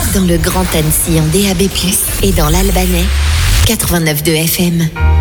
Dans le Grand Annecy en DAB+, et dans l'Albanais, 89.2 FM.